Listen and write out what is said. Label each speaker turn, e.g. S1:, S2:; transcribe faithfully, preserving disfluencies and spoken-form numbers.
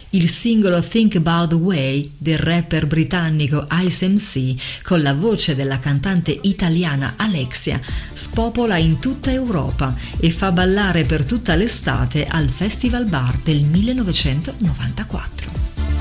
S1: Il singolo Think About the Way del rapper britannico Ice M C, con la voce della cantante italiana Alexia, spopola in tutta Europa e fa ballare per tutta l'estate al Festival Bar del millenovecentonovantaquattro.